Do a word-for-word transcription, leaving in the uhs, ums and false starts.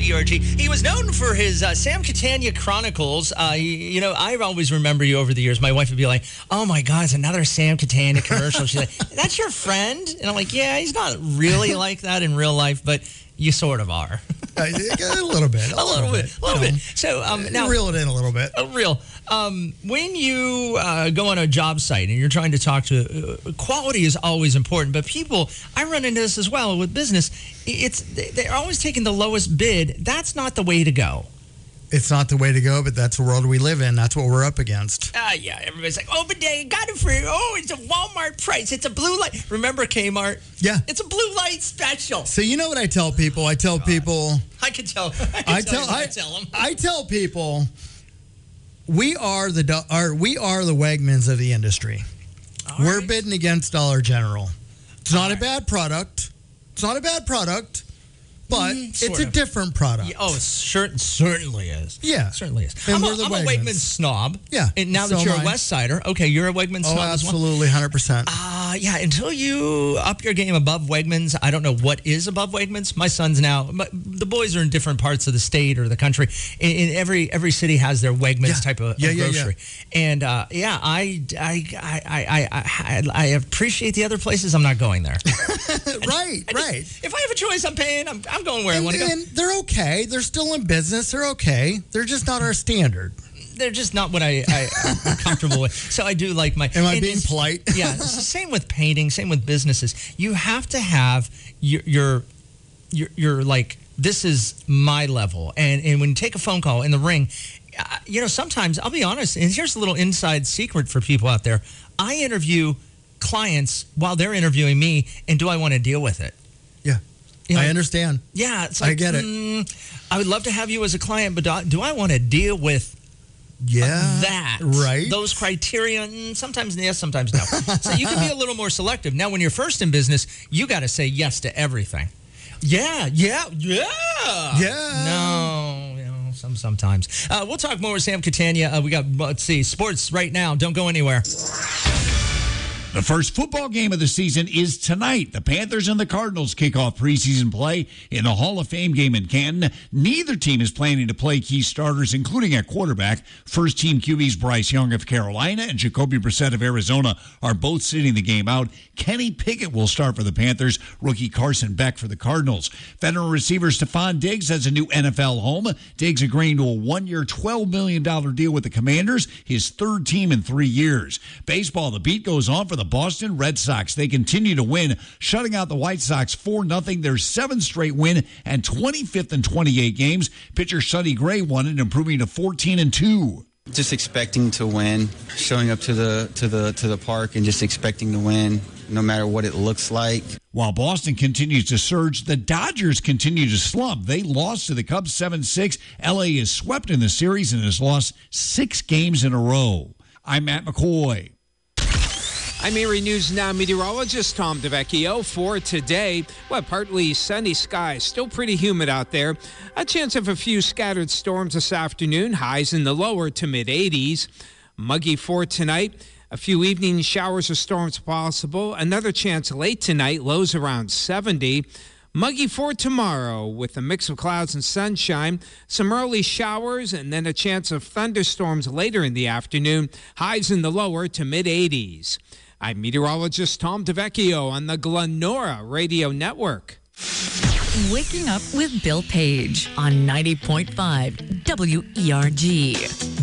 E R G. He was known for his uh, Sam Catania Chronicles. Uh, he, you know, I always remember you over the years. My wife would be like, oh, my God, it's another Sam Catania commercial. She's like, that's your friend? And I'm like, yeah, he's not really like that in real life, but you sort of are. uh, a little bit. A, a little bit. A little you know, bit. So um, now, reel it in a little bit. Uh, real. Um, when you uh, go on a job site and you're trying to talk to, uh, quality is always important, but people, I run into this as well with business, it's they're always taking the lowest bid. That's not the way to go. It's not the way to go, but that's the world we live in. That's what we're up against. Ah, uh, yeah. Everybody's like, oh, but they got it for you. Oh, it's a Walmart price. It's a blue light. Remember Kmart? Yeah. It's a blue light special. So you know what I tell people? I tell God. people. I can tell. I, can I tell, tell. I, I tell them. I tell people. We are the are we are the Wegmans of the industry. All We're right. bidding against Dollar General. It's not All a right. bad product. It's not a bad product. But mm, it's a of. different product. Yeah, oh, it sure, certainly is. Yeah. It certainly is. And I'm, we're a, the I'm Wegmans. a Wegmans snob. Yeah. And now so that you're a I. West Sider, okay, you're a Wegmans oh, snob as well? absolutely, one hundred percent. Uh, yeah, until you up your game above Wegmans, I don't know what is above Wegmans. My son's now, my, the boys are in different parts of the state or the country. In, in every every city has their Wegmans yeah. type of, yeah, of yeah, grocery. Yeah. And uh, yeah, I, I, I, I, I, I appreciate the other places. I'm not going there. right, I right. Just, if I have a choice, I'm paying. I'm, I'm going where and, I want to go. And they're okay. They're still in business. They're okay. They're just not our standard. They're just not what I, I, I'm comfortable with. So I do like my... Am I being polite? Yeah. It's the same with painting, same with businesses. You have to have your, your, your, your like, this is my level. And, and when you take a phone call in the ring, uh, you know, sometimes, I'll be honest, and here's a little inside secret for people out there. I interview clients while they're interviewing me, and do I want to deal with it? Yeah. You know, I understand. Yeah. It's like, I get it. Mm, I would love to have you as a client, but do, do I want to deal with yeah, uh, that? Right. Those criteria, mm, sometimes yes, sometimes no. So you can be a little more selective. Now, when you're first in business, you got to say yes to everything. Yeah, yeah, yeah. Yeah. No, you know, some sometimes. Uh, we'll talk more with Sam Catania. Uh, we got, let's see, sports right now. Don't go anywhere. The first football game of the season is tonight. The Panthers and the Cardinals kick off preseason play in the Hall of Fame game in Canton. Neither team is planning to play key starters, including at quarterback. First-team Q Bs Bryce Young of Carolina and Jacoby Brissett of Arizona are both sitting the game out. Kenny Pickett will start for the Panthers. Rookie Carson Beck for the Cardinals. Veteran receiver Stephon Diggs has a new N F L home. Diggs agreeing to a one-year, twelve million dollars deal with the Commanders, his third team in three years. Baseball, the beat goes on for the Boston Red Sox. They continue to win, shutting out the White Sox four nothing. Their seventh straight win and twenty-fifth in twenty-eight games. Pitcher Sonny Gray won it, improving to fourteen and two. Just expecting to win, showing up to the to the to the park and just expecting to win, no matter what it looks like. While Boston continues to surge, the Dodgers continue to slump. They lost to the Cubs seven six. L A is swept in the series and has lost six games in a row. I'm Matt McCoy. I'm Erie News Now meteorologist Tom DeVecchio. For today, well, partly sunny skies, still pretty humid out there. A chance of a few scattered storms this afternoon, highs in the lower to mid eighties. Muggy for tonight, a few evening showers or storms possible. Another chance late tonight, lows around seventy. Muggy for tomorrow with a mix of clouds and sunshine, some early showers, and then a chance of thunderstorms later in the afternoon, highs in the lower to mid eighties. I'm meteorologist Tom DeVecchio on the Glenora Radio Network. Waking up with Bill Page on ninety point five W E R G.